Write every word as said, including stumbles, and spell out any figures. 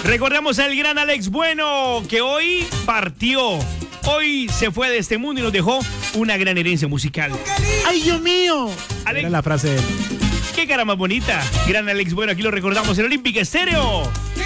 Recordamos al gran Alex Bueno, que hoy partió. Hoy se fue de este mundo y nos dejó una gran herencia musical. ¡Ay, Dios mío! Alex, era la frase de él. Qué cara más bonita. Gran Alex Bueno, aquí lo recordamos en Olímpica Estéreo.